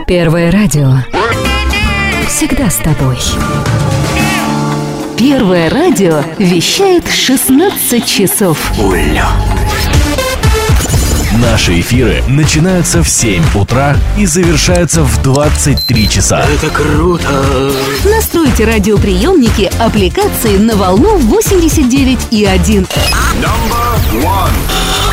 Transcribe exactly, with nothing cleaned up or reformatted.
Первое радио. Всегда с тобой. Первое радио вещает шестнадцать часов. Уля. Наши эфиры начинаются в семь утра и завершаются в двадцать три часа. Это круто! Настройте радиоприемники аппликации на волну восемьдесят девять и один. Number one.